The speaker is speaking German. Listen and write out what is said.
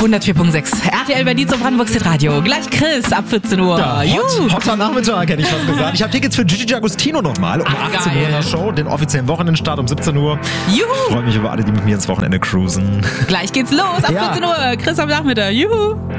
104.6 RTL Berlin zum Brandenburg Hit Radio. Gleich Chris ab 14 Uhr. Ja, hotter Nachmittag, hätte ich fast gesagt. Ich habe Tickets für Gigi D'Agostino nochmal um 18 Uhr in der Show, den offiziellen Wochenendstart um 17 Uhr. Juhu. Ich freue mich über alle, die mit mir ins Wochenende cruisen. Gleich geht's los ab 14 Uhr. Chris am Nachmittag. Juhu.